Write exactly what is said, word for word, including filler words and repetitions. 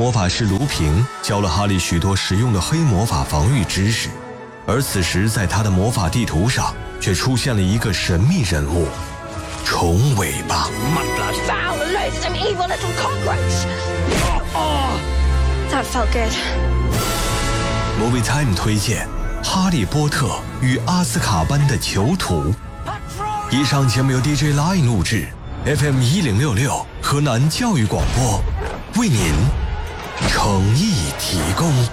魔法师卢平教了哈利许多实用的黑魔法防御知识，而此时在他的魔法地图上却出现了一个神秘人物——虫尾巴。 Foul, loathsome, evil little cockroach. Oh, that felt good. Movie Time 推荐《哈利波特与阿斯卡班的囚徒》。以上节目由 D J Line 录制 ，F M 一零六六河南教育广播为您诚意提供。